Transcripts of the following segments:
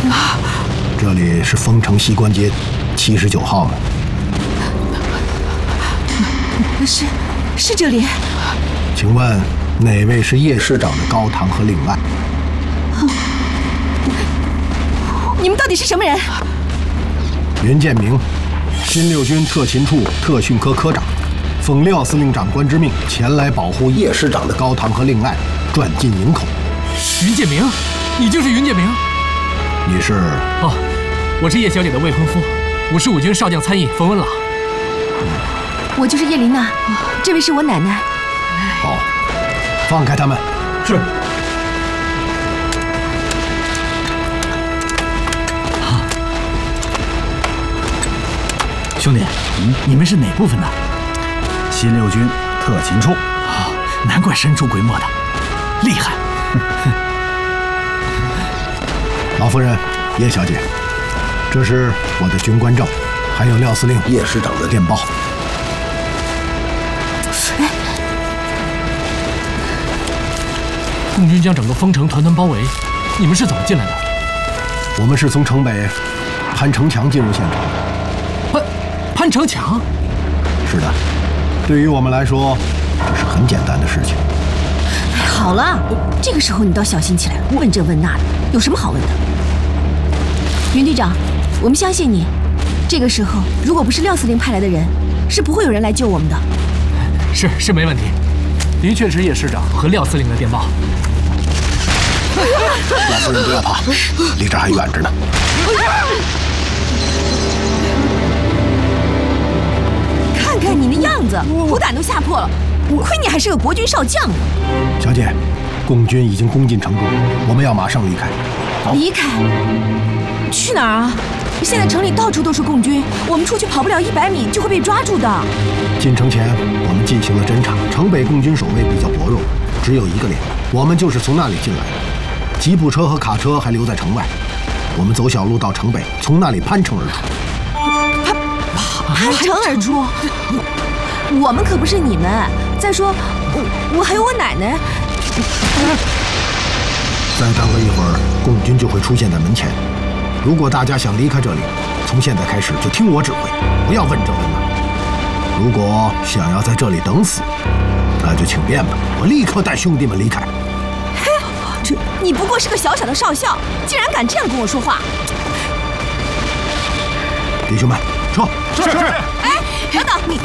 这里是丰城西关街79号吗？ 是这里。 请问哪位是叶师长的高堂和令外？ 你们到底是什么人？ 云建明，新六军特勤处特训科科长，奉廖司令长官之命前来保护叶师长的高堂和令外转进营口。 云建明，你就是云建明？ 你是？ 哦，我是叶小姐的未婚夫，55军少将参议冯文朗。 我就是叶琳娜，这位是我奶奶。 好，放开他们。 是。 兄弟，你们是哪部分的？新六军特勤处。难怪神出鬼没的，厉害。 老夫人，叶小姐，这是我的军官证，还有廖司令、叶师长的电报。 共军将整个丰城团团包围，你们是怎么进来的？ 我们是从城北攀城墙进入县城。 攀城墙？ 是的，对于我们来说，这是很简单的事情。 好了，这个时候你倒小心起来，问这问那的，有什么好问的？云队长，我们相信你。这个时候，如果不是廖司令派来的人，是不会有人来救我们的。 是没问题，的确是叶师长和廖司令的电报。 老夫人不要怕，离这还远着呢。 看看你那样子，虎胆都吓破了。亏你还是个国军少将呢。 小姐，共军已经攻进城中，我们要马上离开。 离开？去哪儿啊？现在城里到处都是共军，我们出去跑不了100米就会被抓住的。 进城前，我们进行了侦查，城北共军守卫比较薄弱，只有1个连，我们就是从那里进来的。吉普车和卡车还留在城外，我们走小路到城北，从那里攀城而出。 攀城而出？我们可不是你们。再说，我还有我奶奶。 再等了一会儿，共军就会出现在门前。如果大家想离开这里，从现在开始就听我指挥，不要问这问那。如果想要在这里等死，那就请便吧，我立刻带兄弟们离开。 你不过是个小小的少校，竟然敢这样跟我说话！ 弟兄们，撤！ 是。 哎，等等你。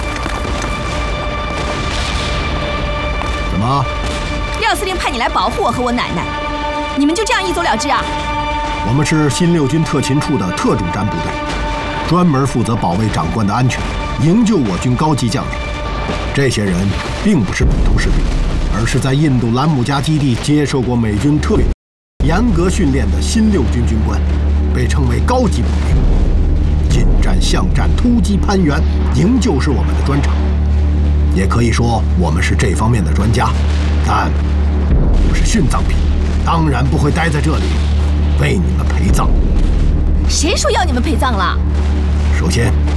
怎么？ 廖司令派你来保护我和我奶奶，你们就这样一走了之啊？ 我们是新六军特勤处的特种战部队，专门负责保卫长官的安全，营救我军高级将领。这些人并不是普通士兵，而是在印度兰姆加基地接受过美军特严格训练的新六军军官，被称为高级步兵。近战、巷战、突击、攀援、营救是我们的专长，也可以说我们是这方面的专家。但我是殉葬品，当然不会待在这里为你们陪葬。 谁说要你们陪葬了？ 首先，